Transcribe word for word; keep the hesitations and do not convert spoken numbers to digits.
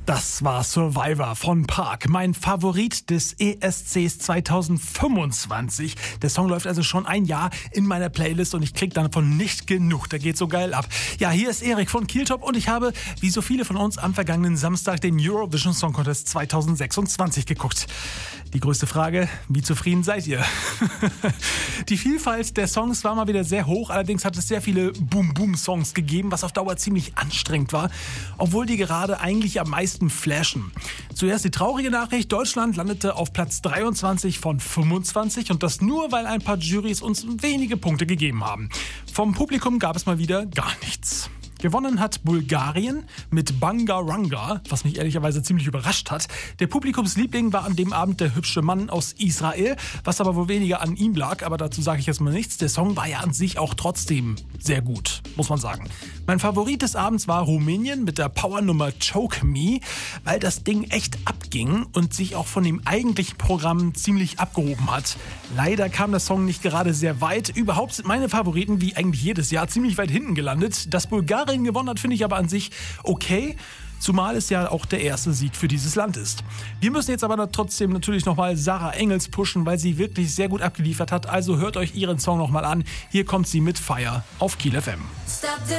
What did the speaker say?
Das war Survivor von Park, mein Favorit des E S Cs zwanzig fünfundzwanzig. Der Song läuft also schon ein Jahr in meiner Playlist und ich krieg davon nicht genug. Der geht so geil ab. Ja, hier ist Erik von Kieltop und ich habe, wie so viele von uns, am vergangenen Samstag den Eurovision Song Contest zwanzig sechsundzwanzig geguckt. Die größte Frage, wie zufrieden seid ihr? Die Vielfalt der Songs war mal wieder sehr hoch, allerdings hat es sehr viele Boom-Boom-Songs gegeben, was auf Dauer ziemlich anstrengend war, obwohl die gerade eigentlich am meisten flashen. Zuerst die traurige Nachricht, Deutschland landete auf Platz dreiundzwanzig von fünfundzwanzig und das nur, weil ein paar Jurys uns wenige Punkte gegeben haben. Vom Publikum gab es mal wieder gar nichts. Gewonnen hat Bulgarien mit Bangaranga, was mich ehrlicherweise ziemlich überrascht hat. Der Publikumsliebling war an dem Abend der hübsche Mann aus Israel, was aber wohl weniger an ihm lag, aber dazu sage ich jetzt mal nichts. Der Song war ja an sich auch trotzdem sehr gut, muss man sagen. Mein Favorit des Abends war Rumänien mit der Powernummer Choke Me, weil das Ding echt abging und sich auch von dem eigentlichen Programm ziemlich abgehoben hat. Leider kam der Song nicht gerade sehr weit. Überhaupt sind meine Favoriten, wie eigentlich jedes Jahr, ziemlich weit hinten gelandet. Dass Bulgarien gewonnen hat, finde ich aber an sich okay. Zumal es ja auch der erste Sieg für dieses Land ist. Wir müssen jetzt aber trotzdem natürlich nochmal Sarah Engels pushen, weil sie wirklich sehr gut abgeliefert hat. Also hört euch ihren Song nochmal an. Hier kommt sie mit Fire auf Kiel F M.